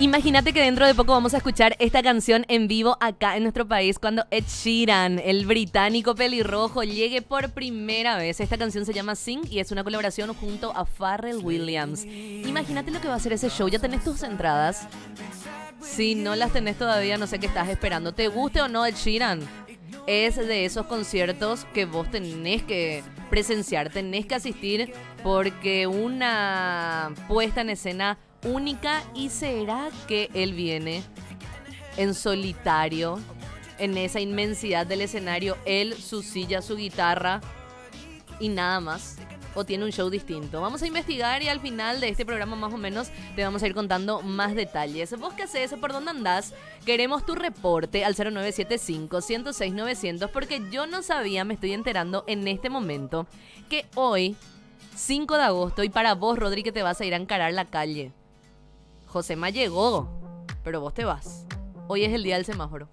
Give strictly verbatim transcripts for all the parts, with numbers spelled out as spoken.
Imagínate que dentro de poco vamos a escuchar esta canción en vivo acá en nuestro país cuando Ed Sheeran, el británico pelirrojo, llegue por primera vez. Esta canción se llama Sing y es una colaboración junto a Pharrell Williams. Imagínate lo que va a ser ese show. ¿Ya tenés tus entradas? Si no las tenés todavía, no sé qué estás esperando. ¿Te guste o no Ed Sheeran? Es de esos conciertos que vos tenés que presenciar, tenés que asistir porque una puesta en escena única. ¿Y será que él viene en solitario en esa inmensidad del escenario, él, su silla, su guitarra y nada más? ¿O tiene un show distinto? Vamos a investigar y al final de este programa más o menos te vamos a ir contando más detalles. ¿Vos qué haces? ¿Por dónde andás? Queremos tu reporte al cero nueve siete cinco, uno cero seis, nueve cero cero porque yo no sabía, me estoy enterando en este momento que hoy, cinco de agosto, y para vos, Rodri, que te vas a ir a encarar la calle. Josema llegó, pero vos te vas. Hoy es el día del semáforo.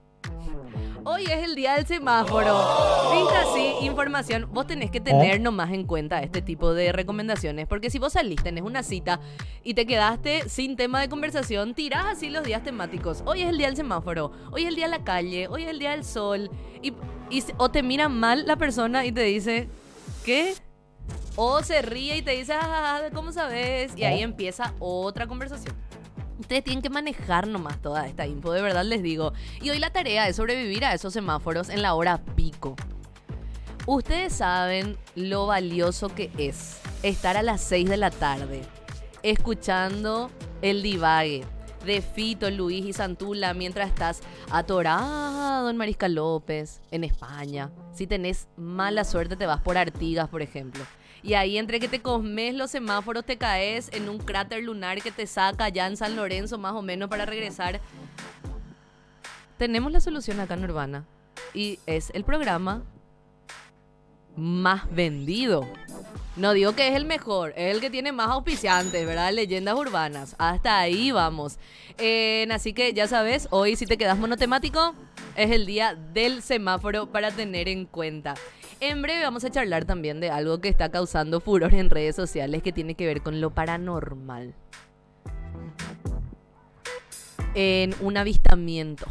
Hoy es el día del semáforo. ¿Viste así? Información. Vos tenés que tener nomás en cuenta este tipo de recomendaciones. Porque si vos salís, tenés una cita y te quedaste sin tema de conversación, tirás así los días temáticos. Hoy es el día del semáforo. Hoy es el día de la calle. Hoy es el día del sol. Y, y, o te mira mal la persona y te dice, ¿qué? O se ríe y te dice, ah, ¿cómo sabes? Y ahí empieza otra conversación. Ustedes tienen que manejar nomás toda esta info, de verdad les digo. Y hoy la tarea es sobrevivir a esos semáforos en la hora pico. Ustedes saben lo valioso que es estar a las seis de la tarde escuchando el divague de Fito, Luis y Santula mientras estás atorado en Mariscal López, en España. Si tenés mala suerte te vas por Artigas, por ejemplo. Y ahí entre que te comes los semáforos te caes en un cráter lunar que te saca ya en San Lorenzo más o menos para regresar. Tenemos la solución acá en Urbana y es el programa más vendido. No digo que es el mejor, es el que tiene más auspiciantes, ¿verdad? Leyendas urbanas. Hasta ahí vamos. Eh, así que ya sabes, hoy si te quedas monotemático, es el día del semáforo para tener en cuenta. En breve vamos a charlar también de algo que está causando furor en redes sociales que tiene que ver con lo paranormal. En un avistamiento.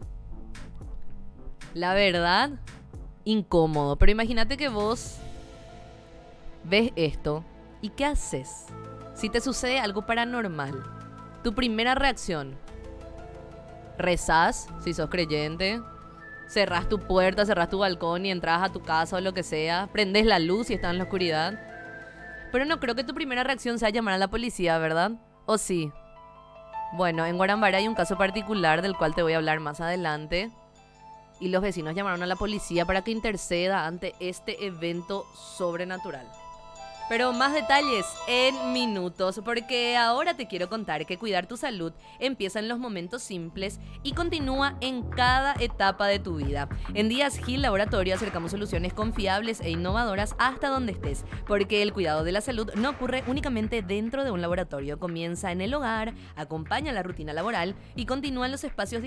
La verdad, incómodo. Pero imagínate que vos ves esto y ¿qué haces? Si te sucede algo paranormal, tu primera reacción, rezás, si sos creyente, cerrás tu puerta, cerrás tu balcón y entras a tu casa o lo que sea, prendes la luz y estás en la oscuridad. Pero no creo que tu primera reacción sea llamar a la policía, ¿verdad? ¿O sí? Bueno, en Guarambará hay un caso particular del cual te voy a hablar más adelante. Y los vecinos llamaron a la policía para que interceda ante este evento sobrenatural. Pero más detalles en minutos, porque ahora te quiero contar que cuidar tu salud empieza en los momentos simples y continúa en cada etapa de tu vida. En Díaz Gil Laboratorio acercamos soluciones confiables e innovadoras hasta donde estés, porque el cuidado de la salud no ocurre únicamente dentro de un laboratorio, comienza en el hogar, acompaña la rutina laboral y continúa en los espacios